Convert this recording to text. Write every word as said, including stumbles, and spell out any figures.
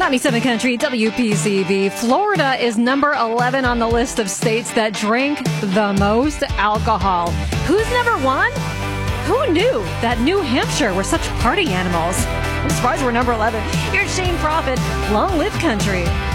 ninety-seven Country, W P C V. Florida is number eleven on the list of states that drink the most alcohol. Who's number one? Who knew that New Hampshire were such party animals? I'm surprised we're number eleven. Here's Shane Prophet. Long live country.